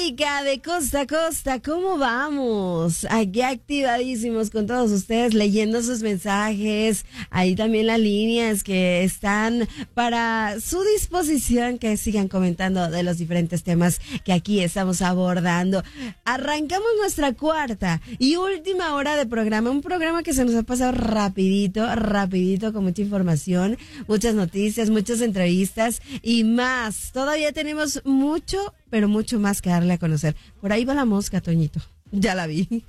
América de costa a costa, ¿cómo vamos? Aquí activadísimos con todos ustedes, leyendo sus mensajes, ahí también las líneas que están para su disposición, que sigan comentando de los diferentes temas que aquí estamos abordando. Arrancamos nuestra cuarta y última hora de programa, un programa que se nos ha pasado rapidito, con mucha información, muchas noticias, muchas entrevistas y más. Todavía tenemos mucho, pero mucho más que darle a conocer. Por ahí va la mosca, Toñito. Ya la vi.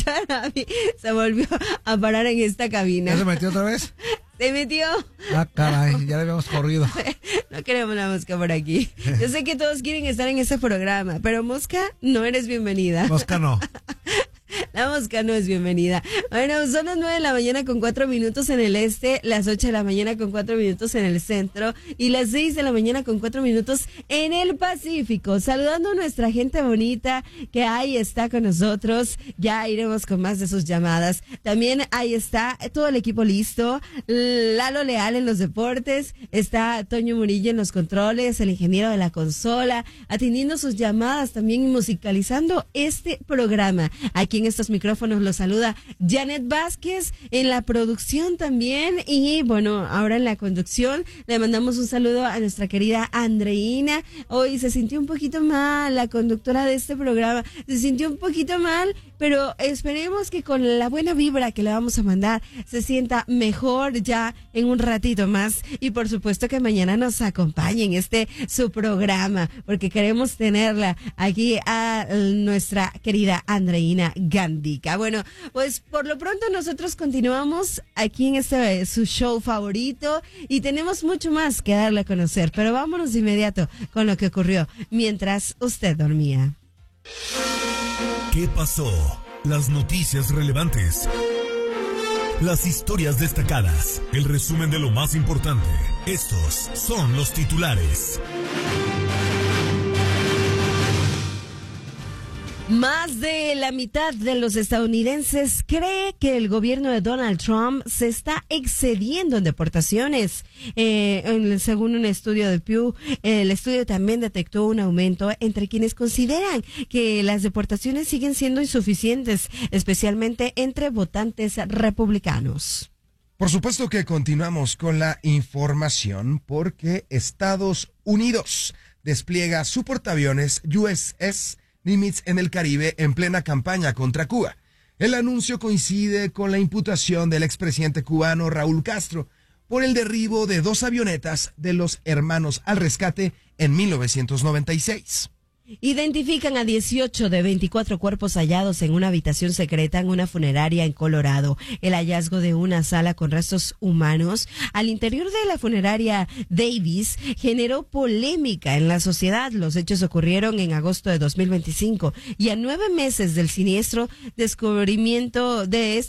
Se volvió a parar en esta cabina. ¿Ya se metió otra vez? Se metió. Ah, caray, ya le habíamos corrido. No queremos la mosca por aquí. Yo sé que todos quieren estar en este programa, pero mosca, no eres bienvenida. Mosca no. La mosca no es bienvenida. Bueno, son las 9 de la mañana con 4 minutos en el este, las 8 de la mañana con 4 minutos en el centro y las 6 de la mañana con 4 minutos en el Pacífico. Saludando a nuestra gente bonita que ahí está con nosotros. Ya iremos con más de sus llamadas. También ahí está todo el equipo listo. Lalo Leal en los deportes. Está Toño Murillo en los controles, el ingeniero de la consola, atendiendo sus llamadas, también musicalizando este programa. Aquí en estos micrófonos los saluda Janet Vázquez, en la producción también, y bueno, ahora en la conducción le mandamos un saludo a nuestra querida Andreina. Hoy se sintió un poquito mal, la conductora de este programa, se sintió un poquito mal, pero esperemos que con la buena vibra que le vamos a mandar se sienta mejor ya en un ratito más, y por supuesto que mañana nos acompañe en su programa, porque queremos tenerla aquí a nuestra querida Andreina Gandica. Bueno, pues por lo pronto nosotros continuamos aquí en su show favorito y tenemos mucho más que darle a conocer, pero vámonos de inmediato con lo que ocurrió mientras usted dormía. ¿Qué pasó? Las noticias relevantes, las historias destacadas, el resumen de lo más importante. Estos son los titulares. Más de la mitad de los estadounidenses cree que el gobierno de Donald Trump se está excediendo en deportaciones. Según un estudio de Pew, el estudio también detectó un aumento entre quienes consideran que las deportaciones siguen siendo insuficientes, especialmente entre votantes republicanos. Por supuesto que continuamos con la información porque Estados Unidos despliega su portaaviones USS Nimitz en el Caribe en plena campaña contra Cuba. El anuncio coincide con la imputación del expresidente cubano Raúl Castro por el derribo de 2 avionetas de los Hermanos al Rescate en 1996. Identifican a 18 de 24 cuerpos hallados en una habitación secreta en una funeraria en Colorado. El hallazgo de una sala con restos humanos al interior de la funeraria Davis generó polémica en la sociedad. Los hechos ocurrieron en agosto de 2025 y a 9 meses del siniestro descubrimiento,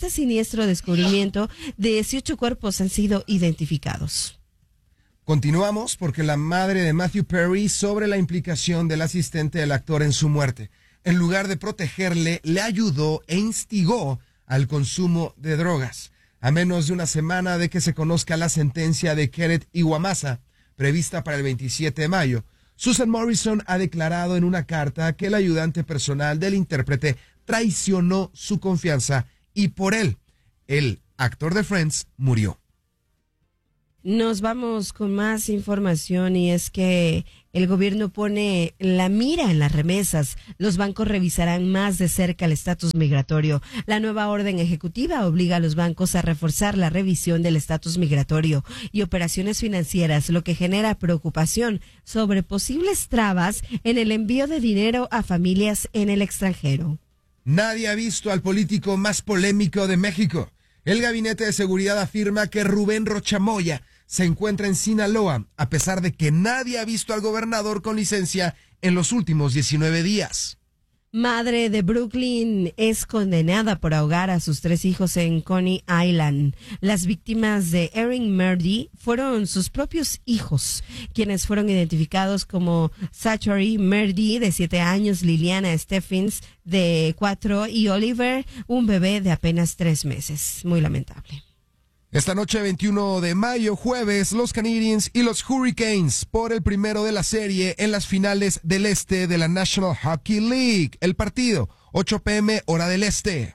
18 cuerpos han sido identificados. Continuamos porque la madre de Matthew Perry sobre la implicación del asistente del actor en su muerte. En lugar de protegerle, le ayudó e instigó al consumo de drogas. A menos de una semana de que se conozca la sentencia de Kenneth Iwamasa, prevista para el 27 de mayo, Susan Morrison ha declarado en una carta que el ayudante personal del intérprete traicionó su confianza y por él, el actor de Friends, murió. Nos vamos con más información y es que el gobierno pone la mira en las remesas. Los bancos revisarán más de cerca el estatus migratorio. La nueva orden ejecutiva obliga a los bancos a reforzar la revisión del estatus migratorio y operaciones financieras, lo que genera preocupación sobre posibles trabas en el envío de dinero a familias en el extranjero. Nadie ha visto al político más polémico de México. El Gabinete de Seguridad afirma que Rubén Rochamoya se encuentra en Sinaloa, a pesar de que nadie ha visto al gobernador con licencia en los últimos 19 días. Madre de Brooklyn es condenada por ahogar a sus 3 hijos en Coney Island. Las víctimas de Erin Murdy fueron sus propios hijos, quienes fueron identificados como Zachary Murdy, de 7 años, Liliana Stephens, de 4, y Oliver, un bebé de apenas 3 meses. Muy lamentable. Esta noche, 21 de mayo, jueves, los Canadiens y los Hurricanes por el primero de la serie en las finales del este de la National Hockey League. El partido, 8 p.m. hora del este.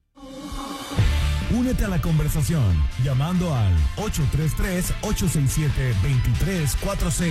Únete a la conversación llamando al 833-867-2346.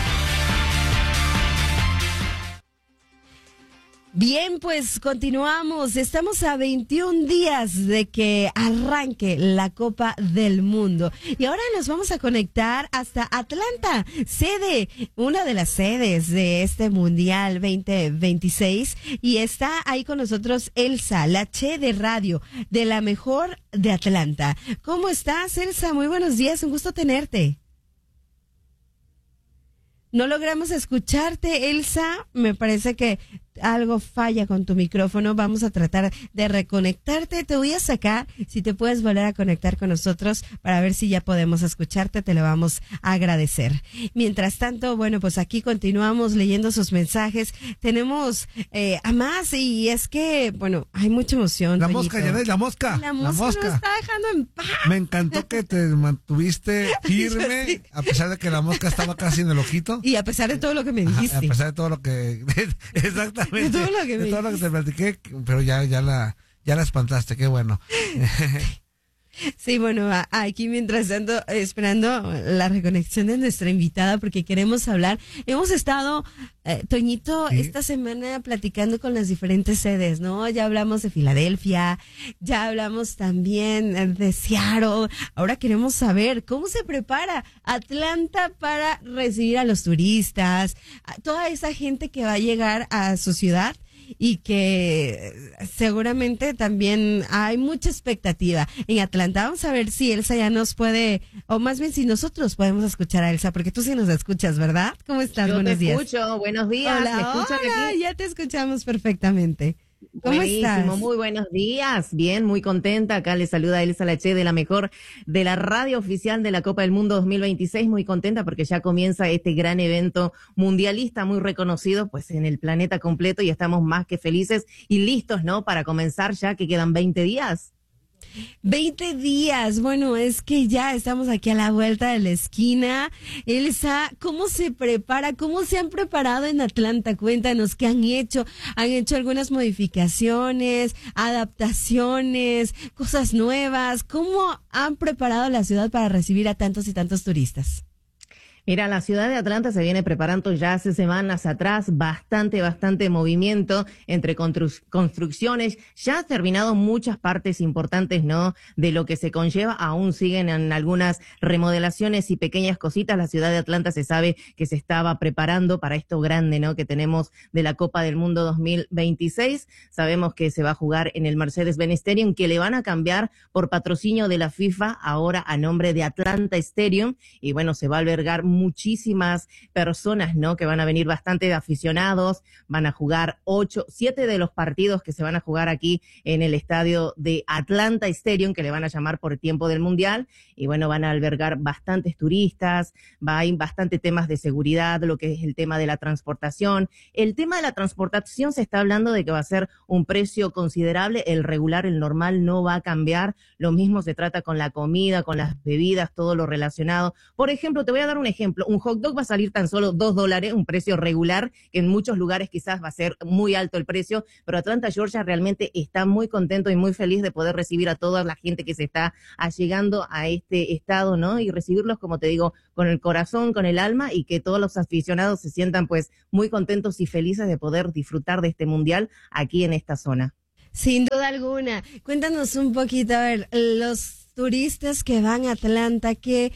Bien, pues continuamos. Estamos a 21 días de que arranque la Copa del Mundo. Y ahora nos vamos a conectar hasta Atlanta, una de las sedes de este Mundial 2026. Y está ahí con nosotros Elsa, la Che de radio, de la mejor de Atlanta. ¿Cómo estás, Elsa? Muy buenos días, un gusto tenerte. No logramos escucharte, Elsa. Me parece que algo falla con tu micrófono. Vamos a tratar de reconectarte. Te voy a sacar, si te puedes volver a conectar con nosotros para ver si ya podemos escucharte. Te lo vamos a agradecer. Mientras tanto, bueno, pues aquí continuamos leyendo sus mensajes. Tenemos a más y es que, bueno, hay mucha emoción. La Toñito. mosca, Janet, la mosca. La mosca nos está dejando en paz. Me encantó que te mantuviste firme, Sí. a pesar de que la mosca estaba casi en el ojito. Y a pesar de todo lo que me Ajá, dijiste. a pesar de todo lo que... Exactamente. De todo lo que me de todo lo que te platiqué, pero ya la espantaste, qué bueno. Sí, bueno, aquí mientras tanto esperando la reconexión de nuestra invitada porque queremos hablar. Hemos estado, Toñito, ¿Sí? esta semana platicando con las diferentes sedes, ¿no? Ya hablamos de Filadelfia, ya hablamos también de Seattle. Ahora queremos saber cómo se prepara Atlanta para recibir a los turistas, a toda esa gente que va a llegar a su ciudad. Y que seguramente también hay mucha expectativa en Atlanta. Vamos a ver si Elsa ya nos puede, o más bien si nosotros podemos escuchar a Elsa, porque tú sí nos escuchas, ¿verdad? ¿Cómo estás? Yo Buenos días. te escucho, buenos días. Hola, ¿Me escuchan hola, aquí? ya te escuchamos perfectamente. ¿Cómo Buenísimo, estás? muy buenos días. Bien, muy contenta. Acá les saluda Elsa Laché de la mejor de la radio oficial de la Copa del Mundo 2026. Muy contenta porque ya comienza este gran evento mundialista muy reconocido pues en el planeta completo y estamos más que felices y listos, ¿no? Para comenzar ya que quedan 20 días. 20 días, bueno, es que ya estamos aquí a la vuelta de la esquina. Elsa, ¿cómo se prepara? ¿Cómo se han preparado en Atlanta? Cuéntanos, ¿qué han hecho? ¿Han hecho algunas modificaciones, adaptaciones, cosas nuevas? ¿Cómo han preparado la ciudad para recibir a tantos y tantos turistas? Mira, la ciudad de Atlanta se viene preparando ya hace semanas atrás, bastante movimiento entre construcciones. Ya ha terminado muchas partes importantes, ¿no? De lo que se conlleva, aún siguen en algunas remodelaciones y pequeñas cositas. La ciudad de Atlanta se sabe que se estaba preparando para esto grande, ¿no? Que tenemos de la Copa del Mundo 2026. Sabemos que se va a jugar en el Mercedes-Benz Stadium, que le van a cambiar por patrocinio de la FIFA ahora a nombre de Atlanta Stadium. Y bueno, se va a albergar muchísimas personas, ¿no? Que van a venir bastante aficionados, van a jugar 7 de los partidos que se van a jugar aquí en el estadio de Atlanta Stadium, que le van a llamar por tiempo del Mundial, y bueno, van a albergar bastantes turistas, hay bastante temas de seguridad, lo que es el tema de la transportación. El tema de la transportación se está hablando de que va a ser un precio considerable, el regular, el normal no va a cambiar, lo mismo se trata con la comida, con las bebidas, todo lo relacionado. Por ejemplo, te voy a dar un ejemplo, un hot dog va a salir tan solo $2, un precio regular, que en muchos lugares quizás va a ser muy alto el precio, pero Atlanta, Georgia realmente está muy contento y muy feliz de poder recibir a toda la gente que se está allegando a este estado, ¿no? Y recibirlos, como te digo, con el corazón, con el alma, y que todos los aficionados se sientan pues muy contentos y felices de poder disfrutar de este mundial aquí en esta zona. Sin duda alguna. Cuéntanos un poquito, a ver, los turistas que van a Atlanta, ¿qué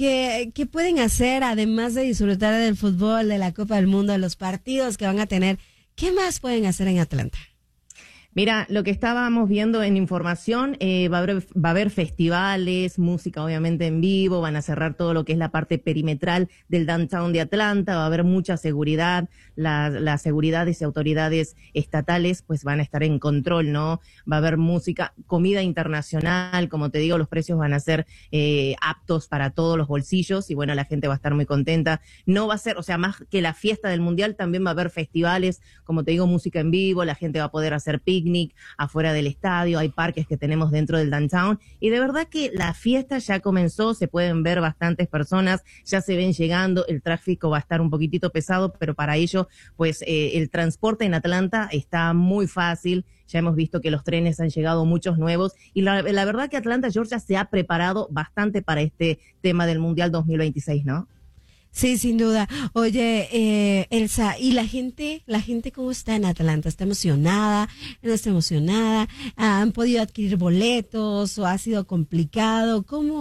pueden hacer además de disfrutar del fútbol, de la Copa del Mundo, de los partidos que van a tener? ¿Qué más pueden hacer en Atlanta? Mira, lo que estábamos viendo en información, va a haber festivales, música obviamente en vivo, van a cerrar todo lo que es la parte perimetral del downtown de Atlanta, va a haber mucha seguridad, las seguridades y autoridades estatales pues van a estar en control, ¿no? Va a haber música, comida internacional, como te digo, los precios van a ser aptos para todos los bolsillos y bueno, la gente va a estar muy contenta. No va a ser, o sea, más que la fiesta del Mundial, también va a haber festivales, como te digo, música en vivo, la gente va a poder hacer picnic, picnic afuera del estadio, hay parques que tenemos dentro del downtown, y de verdad que la fiesta ya comenzó, se pueden ver bastantes personas, ya se ven llegando, el tráfico va a estar un poquitito pesado, pero para ello, pues el transporte en Atlanta está muy fácil. Ya hemos visto que los trenes han llegado muchos nuevos y la verdad que Atlanta, Georgia, se ha preparado bastante para este tema del Mundial 2026, ¿no? Sí, sin duda. Oye, Elsa, ¿y la gente cómo está en Atlanta? ¿Está emocionada? ¿No está emocionada? ¿Han podido adquirir boletos o ha sido complicado?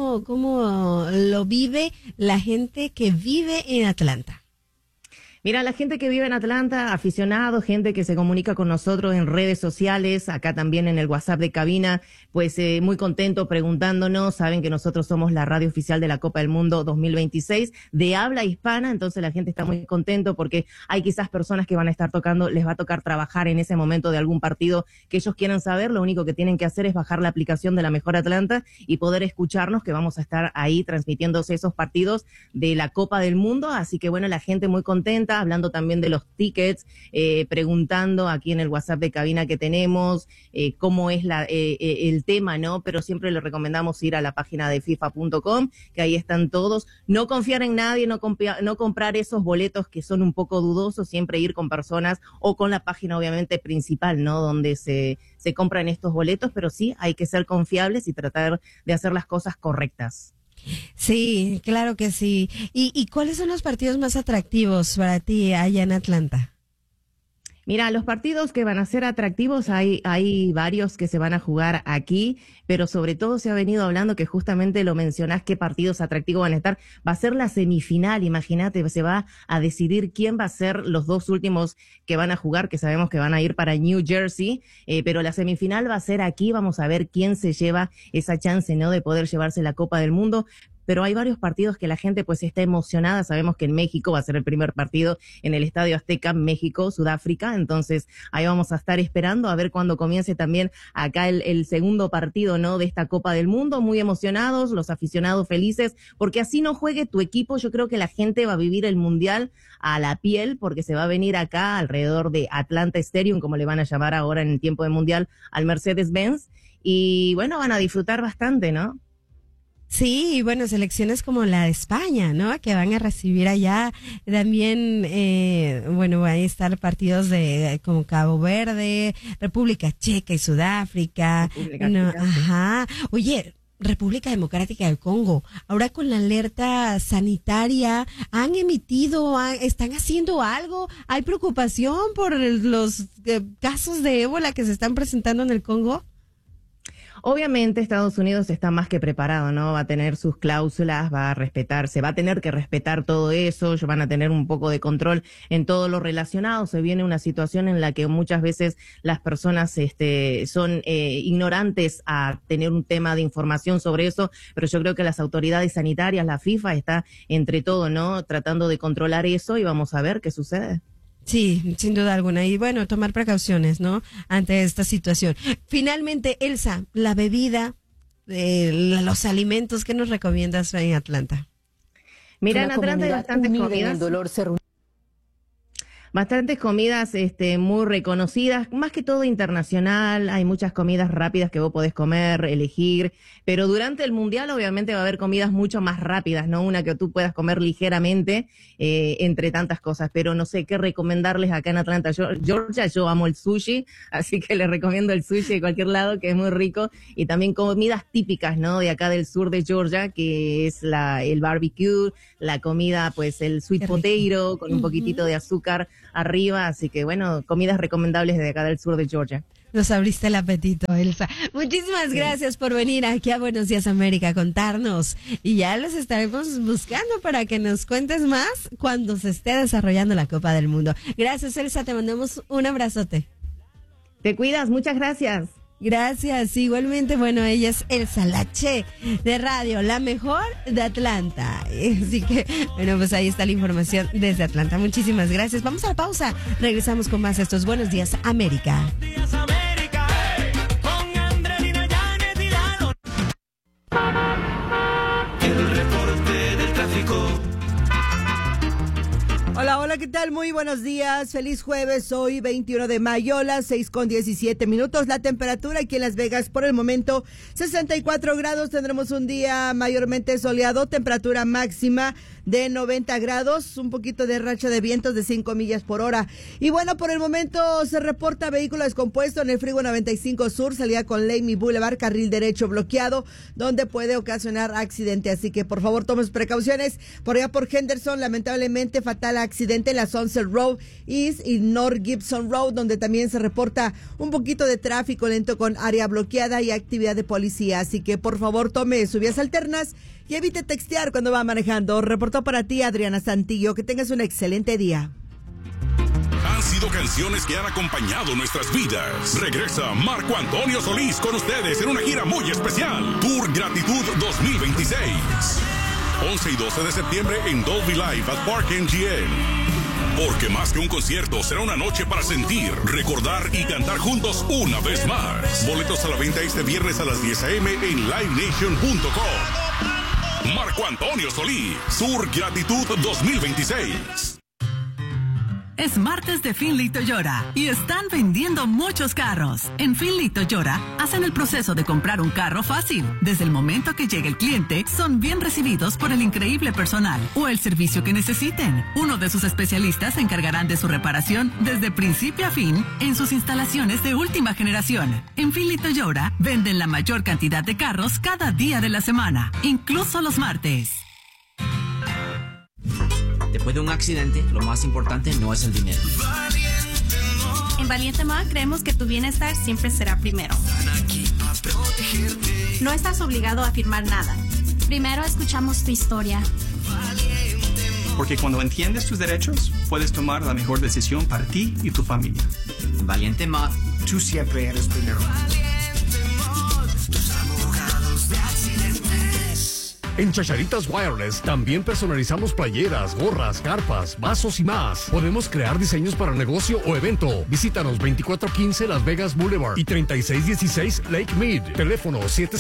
¿Cómo lo vive la gente que vive en Atlanta? Mira, la gente que vive en Atlanta, aficionados, gente que se comunica con nosotros en redes sociales, acá también en el WhatsApp de cabina, pues muy contento preguntándonos. Saben que nosotros somos la radio oficial de la Copa del Mundo 2026 de habla hispana, entonces la gente está muy contento porque hay quizás personas que van a estar tocando, les va a tocar trabajar en ese momento de algún partido que ellos quieran saber. Lo único que tienen que hacer es bajar la aplicación de La Mejor Atlanta y poder escucharnos, que vamos a estar ahí transmitiéndose esos partidos de la Copa del Mundo. Así que bueno, la gente muy contenta, hablando también de los tickets, preguntando aquí en el WhatsApp de cabina que tenemos, cómo es el tema, ¿no? Pero siempre le recomendamos ir a la página de FIFA.com, que ahí están todos. No confiar en nadie, no comprar esos boletos que son un poco dudosos, siempre ir con personas o con la página obviamente principal, ¿no? Donde se compran estos boletos, pero sí hay que ser confiables y tratar de hacer las cosas correctas. Sí, claro que sí. ¿Y cuáles son los partidos más atractivos para ti allá en Atlanta? Mira, los partidos que van a ser atractivos, hay varios que se van a jugar aquí, pero sobre todo se ha venido hablando, que justamente lo mencionás, qué partidos atractivos van a estar. Va a ser la semifinal, imagínate, se va a decidir quién va a ser los dos últimos que van a jugar, que sabemos que van a ir para New Jersey, pero la semifinal va a ser aquí. Vamos a ver quién se lleva esa chance, ¿no?, de poder llevarse la Copa del Mundo. Pero hay varios partidos que la gente pues está emocionada. Sabemos que en México va a ser el primer partido en el Estadio Azteca, México, Sudáfrica. Entonces ahí vamos a estar esperando a ver cuándo comience también acá el segundo partido, ¿no?, de esta Copa del Mundo. Muy emocionados, los aficionados felices, porque así no juegue tu equipo, yo creo que la gente va a vivir el Mundial a la piel, porque se va a venir acá alrededor de Atlanta Stadium, como le van a llamar ahora en el tiempo de Mundial al Mercedes-Benz. Y bueno, van a disfrutar bastante, ¿no? Sí, bueno, selecciones como la de España, ¿no?, que van a recibir allá también, bueno, van a estar partidos de como Cabo Verde, República Checa y Sudáfrica. Ajá. Oye, República Democrática del Congo, ahora con la alerta sanitaria, están haciendo algo. ¿Hay preocupación por los casos de ébola que se están presentando en el Congo? Obviamente Estados Unidos está más que preparado, ¿no? Va a tener sus cláusulas, se va a tener que respetar todo eso, van a tener un poco de control en todo lo relacionado. Se viene una situación en la que muchas veces las personas son ignorantes a tener un tema de información sobre eso, pero yo creo que las autoridades sanitarias, la FIFA, está entre todo, ¿no?, tratando de controlar eso, y vamos a ver qué sucede. Sí, sin duda alguna. Y bueno, tomar precauciones, ¿no?, ante esta situación. Finalmente, Elsa, la bebida, los alimentos, ¿qué nos recomiendas en Atlanta? Mira, en Atlanta hay bastantes comidas. Bastantes comidas muy reconocidas, más que todo internacional. Hay muchas comidas rápidas que vos podés comer, elegir, pero durante el Mundial obviamente va a haber comidas mucho más rápidas, ¿no? Una que tú puedas comer ligeramente, entre tantas cosas, pero no sé qué recomendarles acá en Atlanta. Georgia, yo amo el sushi, así que les recomiendo el sushi de cualquier lado, que es muy rico, y también comidas típicas, ¿no?, de acá del sur de Georgia, que es el barbecue, la comida, pues el sweet potato, con un poquitito de azúcar arriba. Así que bueno, comidas recomendables de acá del sur de Georgia. Nos abriste el apetito, Elsa. Muchísimas gracias por venir aquí a Buenos Días América a contarnos, y ya los estaremos buscando para que nos cuentes más cuando se esté desarrollando la Copa del Mundo. Gracias, Elsa, te mandamos un abrazote. Te cuidas, muchas gracias. Gracias, igualmente. Bueno, ella es Elsa Lache de Radio La Mejor de Atlanta. Así que, bueno, pues ahí está la información desde Atlanta. Muchísimas gracias. Vamos a la pausa. Regresamos con más de estos Buenos Días América. El reporte del tráfico. Hola, Hola, ¿qué tal? Muy buenos días. Feliz jueves. Hoy 21 de mayo, las 6:17. La temperatura aquí en Las Vegas por el momento 64 grados. Tendremos un día mayormente soleado. Temperatura máxima de 90 grados. Un poquito de racha de vientos de 5 millas por hora. Y bueno, por el momento se reporta vehículo descompuesto en el Freeway 95 Sur, salida con Lamy Boulevard, carril derecho bloqueado, donde puede ocasionar accidente. Así que por favor tome sus precauciones. Por allá por Henderson, lamentablemente fatal accidente en la Sunset Road East y North Gibson Road, donde también se reporta un poquito de tráfico lento con área bloqueada y actividad de policía. Así que por favor tome sus vías alternas y evite textear cuando va manejando. Reportó para ti Adriana Santillo. Que tengas un excelente día. Han sido canciones que han acompañado nuestras vidas. Regresa Marco Antonio Solís con ustedes en una gira muy especial. Tour Gratitud 2026. 11 y 12 de septiembre en Dolby Live at Park MGM. Porque más que un concierto, será una noche para sentir, recordar y cantar juntos una vez más. Boletos a la venta este viernes a las 10 a.m. en livenation.com. Marco Antonio Solís, Tour Gratitud 2026. Es martes de Finley Toyota y están vendiendo muchos carros. En Finley Toyota hacen el proceso de comprar un carro fácil. Desde el momento que llegue el cliente, son bien recibidos por el increíble personal o el servicio que necesiten. Uno de sus especialistas se encargarán de su reparación desde principio a fin en sus instalaciones de última generación. En Finley Toyota venden la mayor cantidad de carros cada día de la semana, incluso los martes. Después de un accidente, lo más importante no es el dinero. En Valiente Ma creemos que tu bienestar siempre será primero. No estás obligado a firmar nada. Primero escuchamos tu historia. Porque cuando entiendes tus derechos, puedes tomar la mejor decisión para ti y tu familia. En Valiente Ma, tú siempre eres primero. En Chacharitas Wireless también personalizamos playeras, gorras, carpas, vasos y más. Podemos crear diseños para negocio o evento. Visítanos 2415 Las Vegas Boulevard y 3616 Lake Mead. Teléfono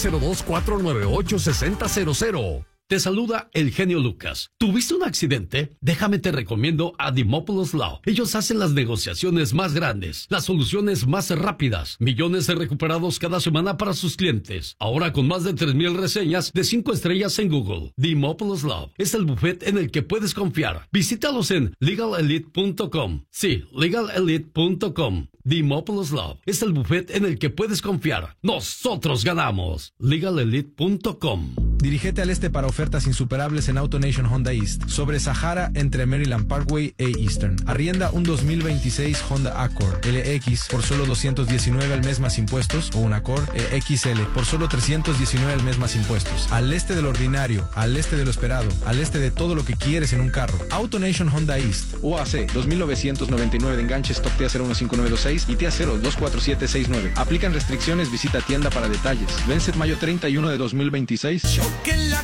702-498-6000. Te saluda el genio Lucas. ¿Tuviste un accidente? Déjame te recomiendo a Dimopoulos Law. Ellos hacen las negociaciones más grandes, las soluciones más rápidas, millones de recuperados cada semana para sus clientes. Ahora con más de 3,000 reseñas de 5 estrellas en Google. Dimopoulos Law es el bufete en el que puedes confiar. Visítalos en legalelite.com. Sí, legalelite.com. Dimopoulos Law es el bufete en el que puedes confiar. Nosotros ganamos. legalelite.com. Dirígete al este para ofertas insuperables en AutoNation Honda East, sobre Sahara entre Maryland Parkway e Eastern. Arrienda un 2026 Honda Accord LX por solo $219 al mes más impuestos, o un Accord XL por solo $319 al mes más impuestos. Al este del ordinario, al este de lo esperado, al este de todo lo que quieres en un carro. AutoNation Honda East, UAC 2999 de enganche, stock TA 01592 y TA 024769. Aplican restricciones, visita tienda para detalles. Vence mayo 31 de 2026. Que la